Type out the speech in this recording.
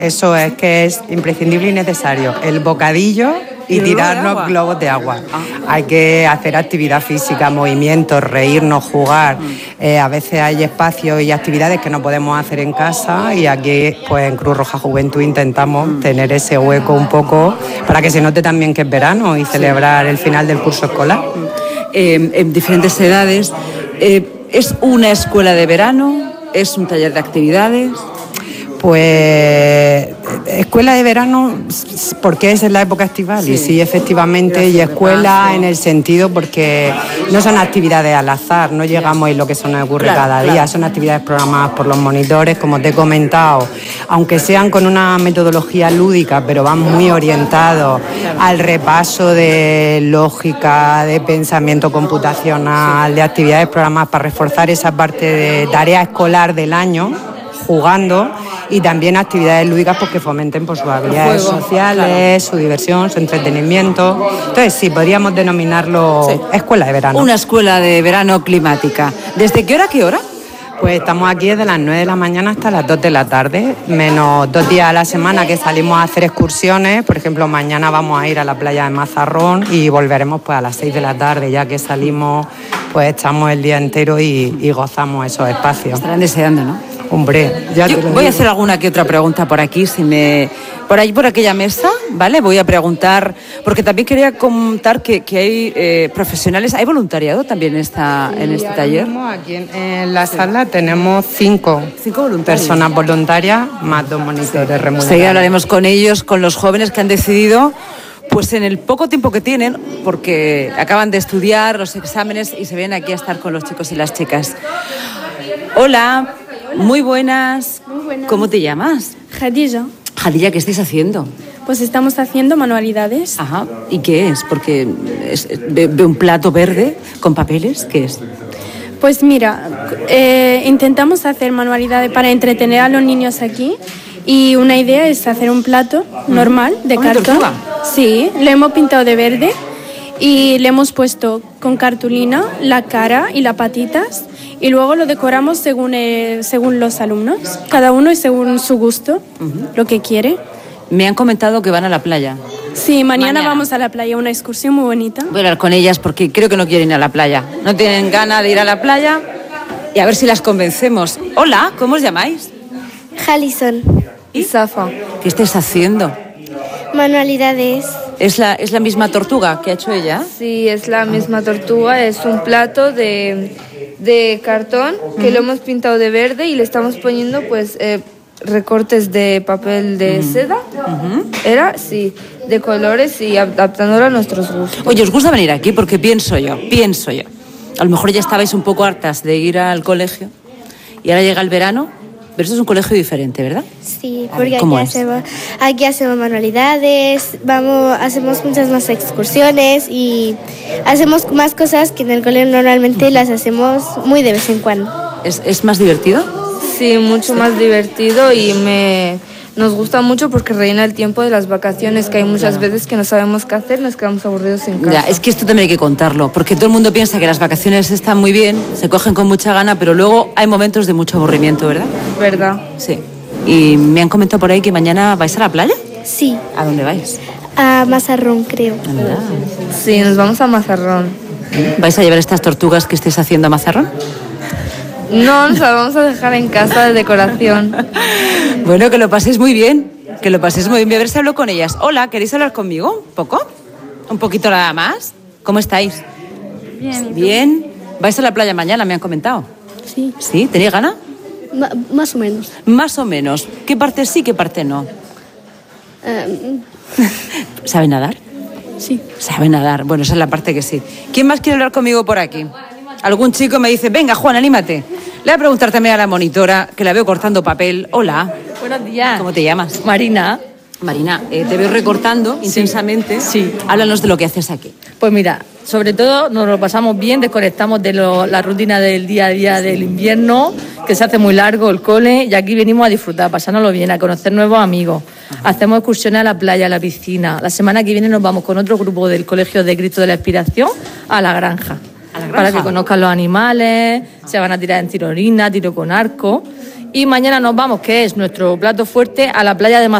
Eso es que es imprescindible y necesario. El bocadillo y tirarnos globos de agua. Hay que hacer actividad física, movimientos, reírnos, jugar. A veces hay espacios y actividades que no podemos hacer en casa y aquí pues en Cruz Roja Juventud intentamos tener ese hueco un poco para que se note también que es verano y celebrar el final del curso escolar. En diferentes edades. ¿Es una escuela de verano? ¿Es un taller de actividades? Pues escuela de verano porque es en la época estival y sí, efectivamente, y escuela en el sentido porque no son actividades al azar, no llegamos y lo que eso nos ocurre cada día, son actividades programadas por los monitores, como te he comentado, aunque sean con una metodología lúdica, pero van muy orientados al repaso de lógica, de pensamiento computacional, de actividades programadas para reforzar esa parte de tarea escolar del año, jugando, y también actividades lúdicas porque fomenten sus habilidades sociales, su diversión, su entretenimiento. Entonces sí, podríamos denominarlo escuela de verano. Una escuela de verano climática. ¿Desde qué hora a qué hora? Pues estamos aquí desde las 9 de la mañana hasta las 2 de la tarde, menos 2 días a la semana que salimos a hacer excursiones. Por ejemplo, mañana vamos a ir a la playa de Mazarrón y volveremos pues a las 6 de la tarde, ya que salimos, pues estamos el día entero y gozamos esos espacios. Estarán deseando, ¿no? Hombre, voy a hacer alguna que otra pregunta por aquí, por ahí por aquella mesa, ¿vale? Voy a preguntar, porque también quería contar que hay profesionales, ¿hay voluntariado también en este taller? Aquí en la sala tenemos 5 personas voluntarias, más 2 monitores remunerados. Sí, hablaremos con ellos, con los jóvenes que han decidido, pues en el poco tiempo que tienen, porque acaban de estudiar los exámenes y se vienen aquí a estar con los chicos y las chicas. Hola. Muy buenas. Muy buenas. ¿Cómo te llamas? Jadilla. Jadilla, ¿qué estáis haciendo? Pues estamos haciendo manualidades. Ajá. ¿Y qué es? Porque veo un plato verde con papeles. ¿Qué es? Pues mira, intentamos hacer manualidades para entretener a los niños aquí. Y una idea es hacer un plato normal de cartón. ¿Tortuga? Sí, lo hemos pintado de verde y le hemos puesto con cartulina la cara y las patitas. Y luego lo decoramos según los alumnos. Cada uno es según su gusto, lo que quiere. Me han comentado que van a la playa. Sí, mañana vamos a la playa, una excursión muy bonita. Voy a hablar con ellas porque creo que no quieren ir a la playa. No tienen ganas de ir a la playa y a ver si las convencemos. Hola, ¿cómo os llamáis? Jalison. ¿Y Safa. ¿Qué estáis haciendo? Manualidades. ¿Es la misma tortuga que ha hecho ella? Sí, es la misma tortuga. Es un plato de cartón que lo hemos pintado de verde y le estamos poniendo pues recortes de papel de seda. Era, sí, de colores y adaptándolo a nuestros gustos. Oye, ¿os gusta venir aquí? Porque pienso yo. A lo mejor ya estabais un poco hartas de ir al colegio y ahora llega el verano, pero esto es un colegio diferente, ¿verdad? Sí, porque aquí hacemos manualidades, hacemos muchas más excursiones y hacemos más cosas que en el colegio normalmente las hacemos muy de vez en cuando. ¿Es más divertido? Sí, mucho más divertido y nos gusta mucho porque rellena el tiempo de las vacaciones, que hay muchas veces que no sabemos qué hacer, nos quedamos aburridos en casa. Ya, es que esto también hay que contarlo, porque todo el mundo piensa que las vacaciones están muy bien, se cogen con mucha gana, pero luego hay momentos de mucho aburrimiento, ¿verdad? ¿Verdad? Sí. Y me han comentado por ahí que mañana vais a la playa. Sí. ¿A dónde vais? A Mazarrón, creo. Anda. Sí, nos vamos a Mazarrón. ¿Vais a llevar estas tortugas que estáis haciendo a Mazarrón? No, nos las vamos a dejar en casa de decoración. Bueno, que lo paséis muy bien. Voy a ver si hablo con ellas. Hola, ¿queréis hablar conmigo? ¿Un poco? ¿Un poquito nada más? ¿Cómo estáis? Bien. Bien. ¿Vais a la playa mañana, me han comentado? Sí. ¿Sí? ¿Tenéis ganas? Más o menos. Más o menos. ¿Qué parte sí, qué parte no? ¿Sabe nadar? Sí. Sabe nadar. Bueno, esa es la parte que sí. ¿Quién más quiere hablar conmigo por aquí? Algún chico me dice, venga, Juan, anímate. Le voy a preguntar también a la monitora, que la veo cortando papel. Hola. Buenos días. ¿Cómo te llamas? Marina. Marina, te veo recortando intensamente. Sí. Háblanos de lo que haces aquí. Pues mira, sobre todo nos lo pasamos bien, desconectamos de la rutina del día a día del invierno, que se hace muy largo el cole, y aquí venimos a disfrutar, a pasárnoslo bien, a conocer nuevos amigos. Hacemos excursiones a la playa, a la piscina. La semana que viene nos vamos con otro grupo del Colegio de Cristo de la Inspiración a la granja. Para que conozcan los animales, se van a tirar en tirolina, tiro con arco. Y mañana nos vamos, que es nuestro plato fuerte, a la playa de